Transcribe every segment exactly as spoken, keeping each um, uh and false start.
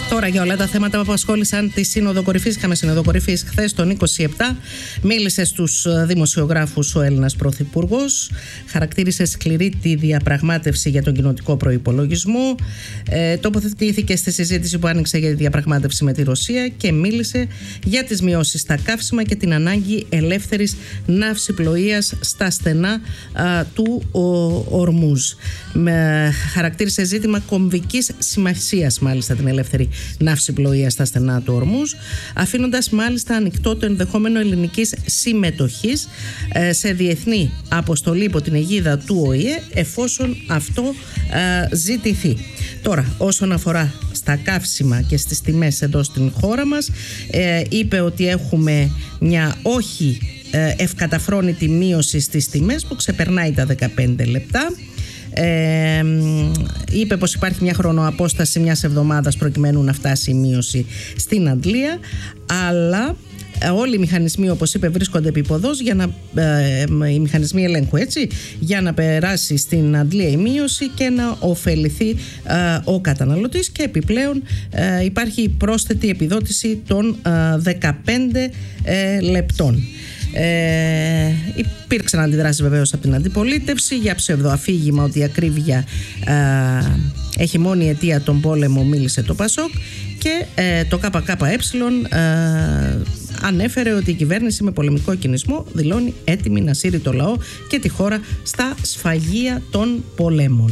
Τώρα για όλα τα θέματα που απασχόλησαν τη Σύνοδο Κορυφής. Είχαμε Σύνοδο Κορυφής χθες τον είκοσι επτά. Μίλησε στους δημοσιογράφους ο Έλληνας Πρωθυπουργός. Χαρακτήρισε σκληρή τη διαπραγμάτευση για τον κοινοτικό προϋπολογισμό. Ε, τοποθετήθηκε στη συζήτηση που άνοιξε για τη διαπραγμάτευση με τη Ρωσία και μίλησε για τις μειώσεις στα καύσιμα και την ανάγκη ελεύθερης ναυσιπλοείας στα στενά α, του ο, Ορμούζ. Με, χαρακτήρισε ζήτημα κομβικής σημασίας μάλιστα την ελεύθερη ναυσιπλοεία στα στενά του Ορμούζ, αφήνοντας μάλιστα ανοιχτό το ενδεχόμενο ελληνικής συμμετοχής ε, σε διεθνή αποστολή υπό την αιγίδα του Ο Η Ε, εφόσον αυτό ε, ζητηθεί. Τώρα, όσον αφορά στα καύσιμα και στις τιμές εδώ στην χώρα μας, ε, είπε ότι έχουμε μια όχι ε, ευκαταφρόνητη μείωση στις τιμές που ξεπερνάει τα δεκαπέντε λεπτά. Ε, είπε πως υπάρχει μια χρονοαπόσταση μιας εβδομάδας προκειμένου να φτάσει η μείωση στην Αντλία, αλλά όλοι οι μηχανισμοί, όπως είπε, βρίσκονται επίποδος για να, ε, οι μηχανισμοί ελέγχου, έτσι, για να περάσει στην Αντλία η μείωση και να ωφεληθεί ε, ο καταναλωτής, και επιπλέον ε, υπάρχει πρόσθετη επιδότηση των ε, δεκαπέντε ε, λεπτών. Ε, υπήρξαν αντιδράσεις βεβαίως από την αντιπολίτευση για ψευδοαφήγημα ότι η ακρίβεια ε, έχει μόνη αιτία τον πόλεμο, μίλησε το Πασόκ, και ε, το ΚΚΕ ε, ανέφερε ότι η κυβέρνηση με πολεμικό κινησμό δηλώνει έτοιμη να σύρει το λαό και τη χώρα στα σφαγεία των πολέμων.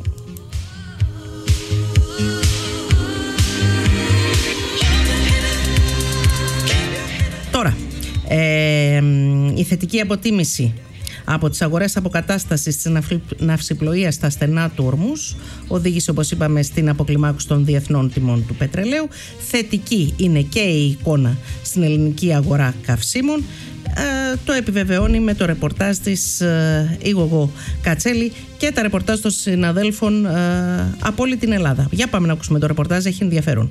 Τώρα, Ε, η θετική αποτίμηση από τις αγορές αποκατάστασης της ναυσιπλοείας στα στενά του Ορμούζ οδήγησε, όπως είπαμε, στην αποκλιμάκωση των διεθνών τιμών του πετρελαίου. Θετική είναι και η εικόνα στην ελληνική αγορά καυσίμων. Ε, το επιβεβαιώνει με το ρεπορτάζ της ε, Ήγωγο Κατσέλη και τα ρεπορτάζ των συναδέλφων ε, από όλη την Ελλάδα. Για πάμε να ακούσουμε το ρεπορτάζ, έχει ενδιαφέρον.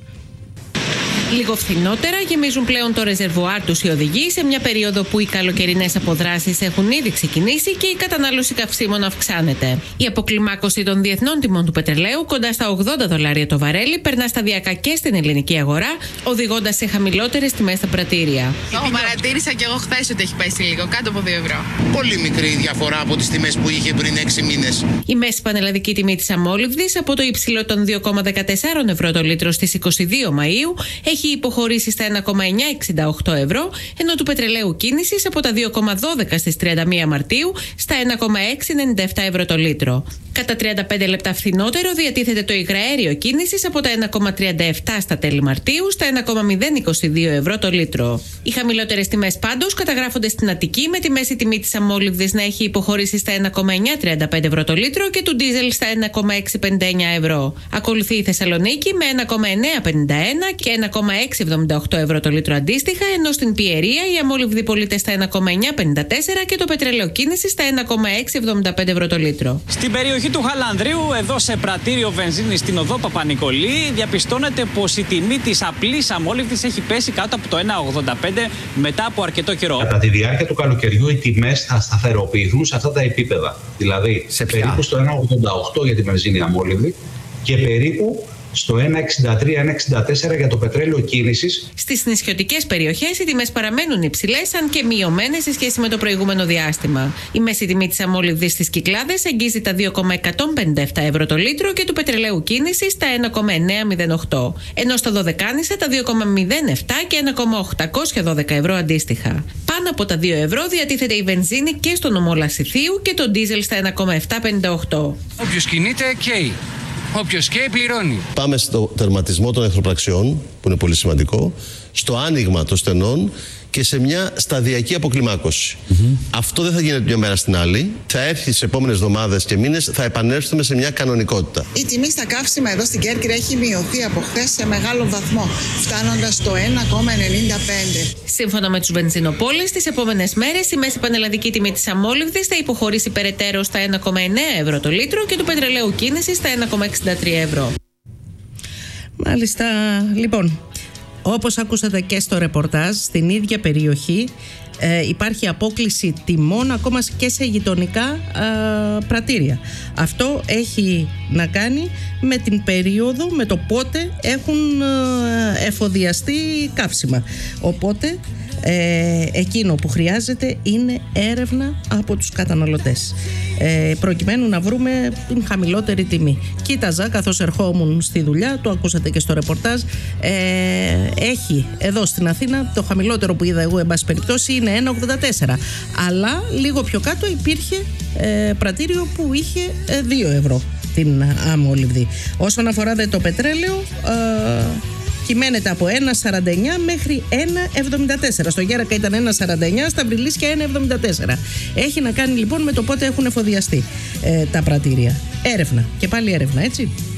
Λίγο φθηνότερα γεμίζουν πλέον το ρεζερβουάρ τους οι οδηγοί σε μια περίοδο που οι καλοκαιρινές αποδράσεις έχουν ήδη ξεκινήσει και η κατανάλωση καυσίμων αυξάνεται. Η αποκλιμάκωση των διεθνών τιμών του πετρελαίου κοντά στα ογδόντα δολάρια το βαρέλι περνά σταδιακά και στην ελληνική αγορά, οδηγώντας σε χαμηλότερες τιμές στα πρατήρια. Oh, παρατήρησα και εγώ χθες ότι έχει πέσει λίγο κάτω από δύο ευρώ. Πολύ μικρή διαφορά από τις τιμές που είχε πριν έξι μήνες. Η μέση πανελλαδική τιμή της αμόλυβδης από το υψηλό των δύο κόμμα δεκατέσσερα ευρώ το λίτρο στις είκοσι δύο Μαΐου έχει υποχωρήσει στα ένα κόμμα εννιακόσια εξήντα οκτώ ευρώ, ενώ του πετρελαίου κίνησης από τα δύο κόμμα δώδεκα στις τριάντα μία Μαρτίου στα ένα κόμμα εξακόσια ενενήντα επτά ευρώ το λίτρο. Κατά τριάντα πέντε λεπτά φθηνότερο διατίθεται το υγραέριο κίνησης από τα ένα κόμμα τριάντα επτά στα τέλη Μαρτίου στα ένα κόμμα μηδέν είκοσι δύο ευρώ το λίτρο. Οι χαμηλότερες τιμές πάντως καταγράφονται στην Αττική, με τη μέση τιμή της αμόλυβδης να έχει υποχωρήσει στα ένα κόμμα εννιακόσια τριάντα πέντε ευρώ το λίτρο και του ντίζελ στα ένα κόμμα εξακόσια πενήντα εννέα ευρώ. Ακολουθεί η Θεσσαλονίκη με ένα κόμμα εννιακόσια πενήντα ένα και ένα κόμμα εξακόσια εβδομήντα οκτώ ευρώ το λίτρο αντίστοιχα, ενώ στην Πιερία η αμόλυβδη πωλείται στα ένα κόμμα εννιακόσια πενήντα τέσσερα και το πετρέλαιο κίνησης στα ένα κόμμα εξακόσια εβδομήντα πέντε ευρώ το λίτρο. Στην περιοχή του Χαλανδρίου, εδώ σε πρατήριο βενζίνης στην οδό Παπα-Νικολή, διαπιστώνεται πως η τιμή της απλής αμόλυβδης έχει πέσει κάτω από το ένα κόμμα ογδόντα πέντε μετά από αρκετό καιρό. Κατά τη διάρκεια του καλοκαιριού οι τιμές θα σταθεροποιηθούν σε αυτά τα επίπεδα. Δηλαδή σε περίπου στο ένα κόμμα ογδόντα οκτώ για τη βενζίνη αμόλυβδη και περίπου στο ένα κόμμα εξήντα τρία με ένα κόμμα εξήντα τέσσερα για το πετρέλαιο κίνησης. Στις νησιωτικές περιοχές οι τιμές παραμένουν υψηλές, αν και μειωμένες σε σχέση με το προηγούμενο διάστημα. Η μέση τιμή της αμόλυβδης στις Κυκλάδες αγγίζει τα δύο κόμμα εκατόν πενήντα επτά ευρώ το λίτρο και του πετρελαίου κίνησης στα ένα κόμμα εννιακόσια μηδέν οκτώ, ενώ στο Δωδεκάνησα τα δύο κόμμα μηδέν επτά και ένα κόμμα οκτακόσια δώδεκα ευρώ αντίστοιχα. Πάνω από τα δύο ευρώ διατίθεται η βενζίνη και στο νομό Λασιθίου και το ντίζελ στα ένα κόμμα επτακόσια πενήντα οκτώ. Όποιος κινείται, καίει. Όποιος καίει πληρώνει. Πάμε στο τερματισμό των εχθροπραξιών, που είναι πολύ σημαντικό, στο άνοιγμα των στενών και σε μια σταδιακή αποκλιμάκωση. Mm-hmm. Αυτό δεν θα γίνεται μια μέρα στην άλλη. Θα έρθει στις επόμενες εβδομάδες και μήνες, θα επανέλθουμε σε μια κανονικότητα. Η τιμή στα καύσιμα εδώ στην Κέρκυρα έχει μειωθεί από χθες σε μεγάλο βαθμό, φτάνοντας στο ένα κόμμα ενενήντα πέντε. Σύμφωνα με τους βενζινοπόλες, τις επόμενες μέρες η μέση πανελλαδική τιμή της αμόλυβδης θα υποχωρήσει περαιτέρω στα ένα κόμμα εννέα ευρώ το λίτρο και του πετρελαίου κίνησης στα ένα κόμμα εξήντα τρία ευρώ. Μάλιστα, λοιπόν. Όπως ακούσατε και στο ρεπορτάζ, στην ίδια περιοχή ε, υπάρχει απόκλιση τιμών ακόμα και σε γειτονικά ε, πρατήρια. Αυτό έχει να κάνει με την περίοδο, με το πότε έχουν ε, εφοδιαστεί καύσιμα. Οπότε Ε, εκείνο που χρειάζεται είναι έρευνα από τους καταναλωτές, ε, προκειμένου να βρούμε την χαμηλότερη τιμή. Κοίταζα καθώς ερχόμουν στη δουλειά, το ακούσατε και στο ρεπορτάζ, ε, έχει εδώ στην Αθήνα το χαμηλότερο που είδα εγώ εν πάση περιπτώσει είναι ένα ογδόντα τέσσερα, αλλά λίγο πιο κάτω υπήρχε ε, πρατήριο που είχε ε, δύο ευρώ την αμόλυβδη. Όσον αφορά δε το πετρέλαιο, ε, κυμαίνεται από ένα σαράντα εννιά μέχρι ένα εβδομήντα τέσσερα. Στο Γέρακα ήταν ένα σαράντα εννιά, στα Βρυλίσια ένα εβδομήντα τέσσερα. Έχει να κάνει λοιπόν με το πότε έχουν εφοδιαστεί ε, τα πρατήρια. Έρευνα. Και πάλι έρευνα, έτσι.